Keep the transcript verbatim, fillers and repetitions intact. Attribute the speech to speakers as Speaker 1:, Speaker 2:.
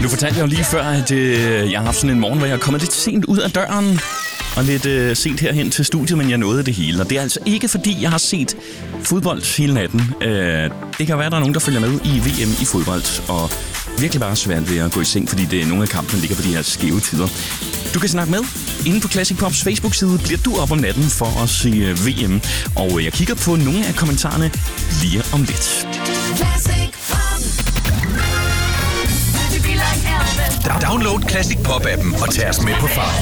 Speaker 1: Nu fortalte jeg jo lige før, at øh, jeg har haft sådan en morgen, hvor jeg er kommet lidt sent ud af døren. Og lidt øh, sent herhen til studiet, men jeg nåede det hele. Og det er altså ikke, fordi jeg har set fodbold hele natten. Øh, det kan være, der er nogen, der følger med i V M i fodbold. Og virkelig bare svært ved at gå i seng, fordi det er nogle af kampene ligger på de her skæve tider. Du kan snakke med inde på Classic Pops Facebook-side. Bliver du op om natten for os i øh, V M. Og jeg kigger på nogle af kommentarerne lige om lidt.
Speaker 2: Download Classic Pop-appen og tag os med på farten.